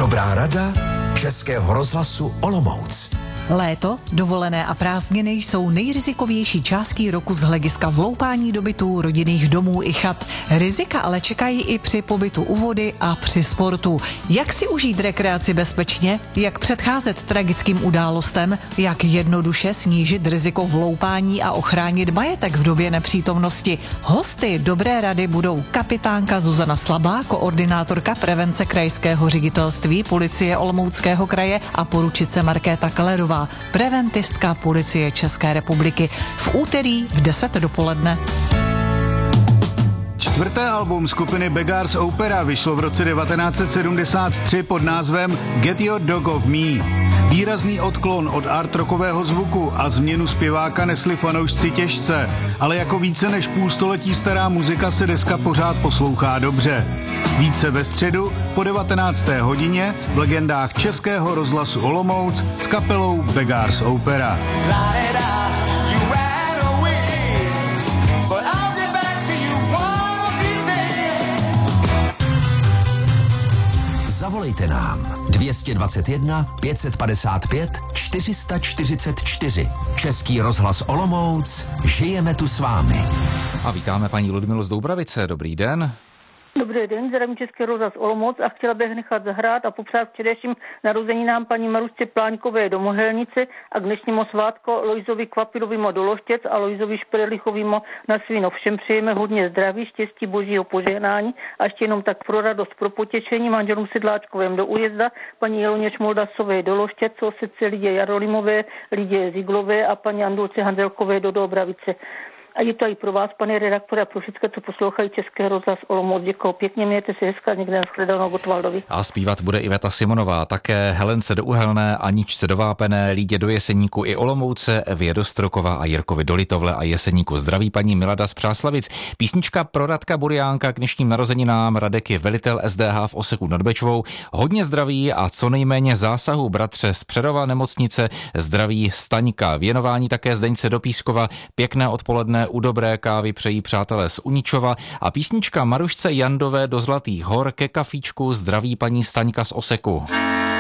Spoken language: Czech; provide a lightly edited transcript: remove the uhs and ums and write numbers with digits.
Dobrá rada Českého rozhlasu Olomouc. Léto, dovolené a prázdniny jsou nejrizikovější částí roku z hlediska vloupání do bytů, rodinných domů i chat. Rizika ale čekají i při pobytu u vody a při sportu. Jak si užít rekreaci bezpečně, jak předcházet tragickým událostem, jak jednoduše snížit riziko vloupání a ochránit majetek v době nepřítomnosti. Hosty dobré rady budou kapitánka Zuzana Slabá, koordinátorka prevence krajského ředitelství policie Olomouckého kraje a poručice Markéta Kellerová, preventistka policie České republiky. V úterý v 10 dopoledne. Čtvrté album skupiny Beggars Opera vyšlo v roce 1973 pod názvem Get Your Dog Off Me. Výrazný odklon od art-rockového zvuku a změnu zpěváka nesli fanoušci těžce, ale jako více než půlstoletí stará muzika se deska pořád poslouchá dobře. Více ve středu po 19. hodině v legendách Českého rozhlasu Olomouc s kapelou Beggars Opera. Zavolejte nám 221 555 444. Český rozhlas Olomouc, žijeme tu s vámi. A vítáme paní Ludmilu z Doubravice. Dobrý den. Dobrý den, zdravím Český rozhlas Olomouc a chtěla bych nechat zahrát a popřát především narozeninám paní Marušce Pláňkové do Mohelnice a k dnešnímu svátku Lojzovi Kvapilovému do Loštěc a Lojzovi Šperlichovému na Svinov. Všem přejeme hodně zdraví, štěstí, božího požehnání a ještě jenom tak pro radost, pro potěšení manželům Sedláčkovým do Újezda, paní Jeloně Šmoldasové do Loštěc, sousedce Lidě Jarolimové, Lidě Ziglové a paní Andulce Hanzelkové do Doubravice. A je to i pro vás, pane redaktore, a pro všechno, co poslouchají Český rozhlas Olomouc. Děkuji pěkně, mějte se hezká, někde nashledanou Gotwaldovi. A zpívat bude Iveta Simonová, také Helence do Uhelné, Aničce do Vápené, Lídě do Jeseníku i Olomouce, Evě do Strokova a Jirkovi do Litovle a Jeseníku. Zdraví paní Milada z Přáslavic. Písnička pro Radka Buriánka k dnešním narozeninám. Radek je velitel SDH v Oseku nad Bečvou. Hodně zdraví a co nejméně zásahu bratře z Přerova nemocnice. Zdraví Staňka. Věnování také Zdeňce do Pískova. Pěkné odpoledne u dobré kávy přejí přátelé z Uničova a písnička Marušce Jandové do Zlatých hor ke kafíčku. Zdraví paní Staňka z Oseku.